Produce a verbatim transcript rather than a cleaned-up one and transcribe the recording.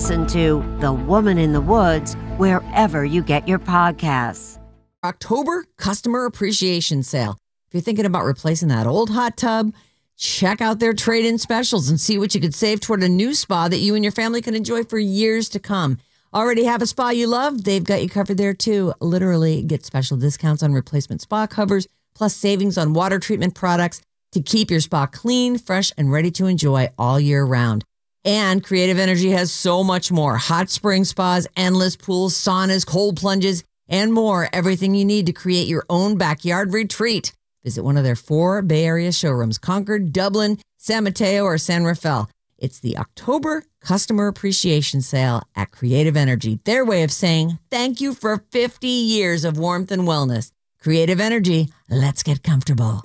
listen to The Woman in the Woods wherever you get your podcasts. October Customer Appreciation Sale. If you're thinking about replacing that old hot tub, check out their trade-in specials and see what you could save toward a new spa that you and your family can enjoy for years to come. Already have a spa you love? They've got you covered there too. Literally get special discounts on replacement spa covers, plus savings on water treatment products to keep your spa clean, fresh, and ready to enjoy all year round. And Creative Energy has so much more. Hot spring spas, endless pools, saunas, cold plunges, and more. Everything you need to create your own backyard retreat. Visit one of their four Bay Area showrooms, Concord, Dublin, San Mateo, or San Rafael. It's the October Customer Appreciation Sale at Creative Energy. Their way of saying thank you for fifty years of warmth and wellness. Creative Energy, let's get comfortable.